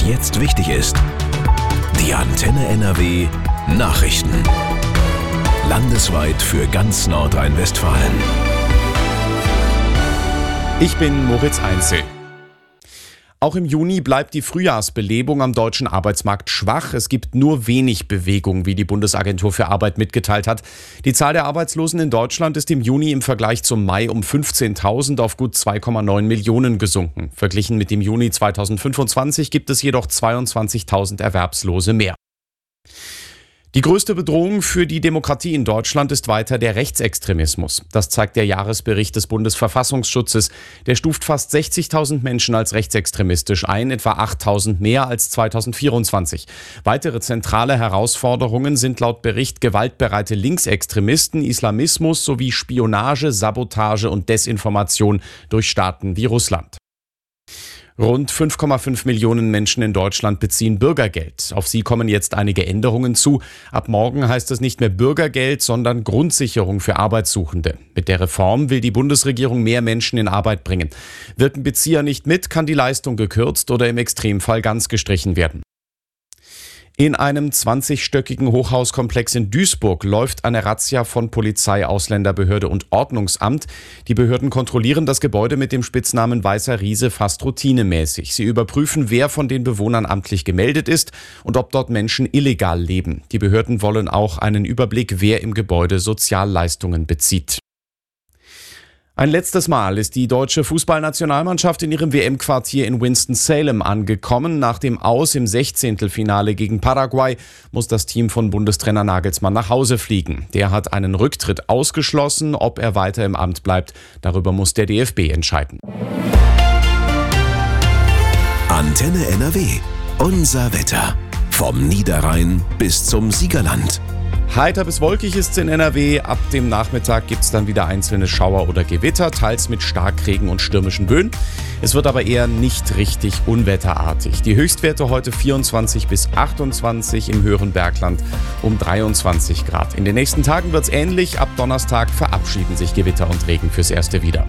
jetzt wichtig ist. Die Antenne NRW Nachrichten. Landesweit für ganz Nordrhein-Westfalen. Ich bin Moritz Einzel. Auch im Juni bleibt die Frühjahrsbelebung am deutschen Arbeitsmarkt schwach. Es gibt nur wenig Bewegung, wie die Bundesagentur für Arbeit mitgeteilt hat. Die Zahl der Arbeitslosen in Deutschland ist im Juni im Vergleich zum Mai um 15.000 auf gut 2,9 Millionen gesunken. Verglichen mit dem Juni 2025 gibt es jedoch 22.000 Erwerbslose mehr. Die größte Bedrohung für die Demokratie in Deutschland ist weiter der Rechtsextremismus. Das zeigt der Jahresbericht des Bundesverfassungsschutzes. Der stuft fast 60.000 Menschen als rechtsextremistisch ein, etwa 8.000 mehr als 2024. Weitere zentrale Herausforderungen sind laut Bericht gewaltbereite Linksextremisten, Islamismus sowie Spionage, Sabotage und Desinformation durch Staaten wie Russland. Rund 5,5 Millionen Menschen in Deutschland beziehen Bürgergeld. Auf sie kommen jetzt einige Änderungen zu. Ab morgen heißt es nicht mehr Bürgergeld, sondern Grundsicherung für Arbeitssuchende. Mit der Reform will die Bundesregierung mehr Menschen in Arbeit bringen. Wirken Bezieher nicht mit, kann die Leistung gekürzt oder im Extremfall ganz gestrichen werden. In einem 20-stöckigen Hochhauskomplex in Duisburg läuft eine Razzia von Polizei, Ausländerbehörde und Ordnungsamt. Die Behörden kontrollieren das Gebäude mit dem Spitznamen Weißer Riese fast routinemäßig. Sie überprüfen, wer von den Bewohnern amtlich gemeldet ist und ob dort Menschen illegal leben. Die Behörden wollen auch einen Überblick, wer im Gebäude Sozialleistungen bezieht. Ein letztes Mal ist die deutsche Fußballnationalmannschaft in ihrem WM-Quartier in Winston-Salem angekommen. Nach dem Aus im 16. Finale gegen Paraguay muss das Team von Bundestrainer Nagelsmann nach Hause fliegen. Der hat einen Rücktritt ausgeschlossen. Ob er weiter im Amt bleibt, darüber muss der DFB entscheiden. Antenne NRW. Unser Wetter. Vom Niederrhein bis zum Siegerland. Heiter bis wolkig ist es in NRW. Ab dem Nachmittag gibt es dann wieder einzelne Schauer oder Gewitter, teils mit Starkregen und stürmischen Böen. Es wird aber eher nicht richtig unwetterartig. Die Höchstwerte heute 24 bis 28, im höheren Bergland um 23 Grad. In den nächsten Tagen wird es ähnlich. Ab Donnerstag verabschieden sich Gewitter und Regen fürs Erste wieder.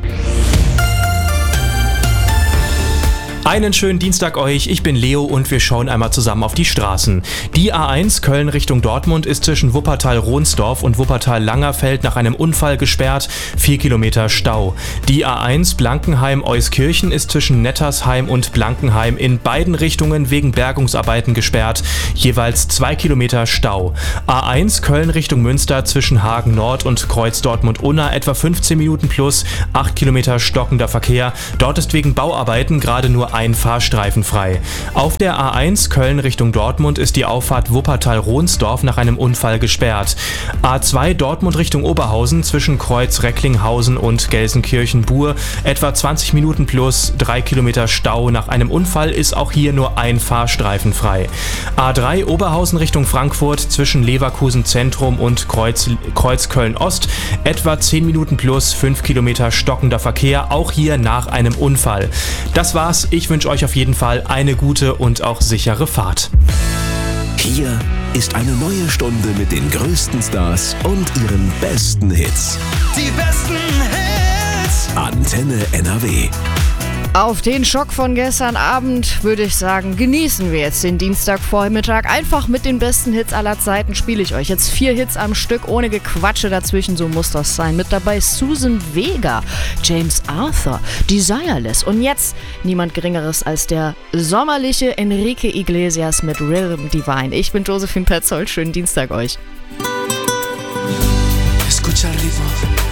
Einen schönen Dienstag euch, ich bin Leo und wir schauen einmal zusammen auf die Straßen. Die A1 Köln Richtung Dortmund ist zwischen Wuppertal-Rohnsdorf und Wuppertal-Langerfeld nach einem Unfall gesperrt, 4 Kilometer Stau. Die A1 Blankenheim-Euskirchen ist zwischen Nettersheim und Blankenheim in beiden Richtungen wegen Bergungsarbeiten gesperrt, jeweils 2 Kilometer Stau. A1 Köln Richtung Münster zwischen Hagen Nord und Kreuz Dortmund-Unna etwa 15 Minuten plus, 8 Kilometer stockender Verkehr. Dort ist wegen Bauarbeiten gerade nur ein Fahrstreifen frei. Auf der A1 Köln Richtung Dortmund ist die Auffahrt Wuppertal-Rohnsdorf nach einem Unfall gesperrt. A2 Dortmund Richtung Oberhausen zwischen Kreuz Recklinghausen und Gelsenkirchen-Buhr etwa 20 Minuten plus, 3 Kilometer Stau. Nach einem Unfall ist auch hier nur ein Fahrstreifen frei. A3 Oberhausen Richtung Frankfurt zwischen Leverkusen Zentrum und Kreuz Köln Ost etwa 10 Minuten plus, 5 Kilometer stockender Verkehr, auch hier nach einem Unfall. Das war's. Ich wünsche euch auf jeden Fall eine gute und auch sichere Fahrt. Hier ist eine neue Stunde mit den größten Stars und ihren besten Hits. Die besten Hits. Antenne NRW. Auf den Schock von gestern Abend würde ich sagen, genießen wir jetzt den Dienstagvormittag. Einfach mit den besten Hits aller Zeiten spiele ich euch jetzt 4 Hits am Stück, ohne Gequatsche dazwischen, so muss das sein. Mit dabei Susan Vega, James Arthur, Desireless und jetzt niemand Geringeres als der sommerliche Enrique Iglesias mit Rhythm Divine. Ich bin Josephine Petzold, schönen Dienstag euch. Escucha el ritmo.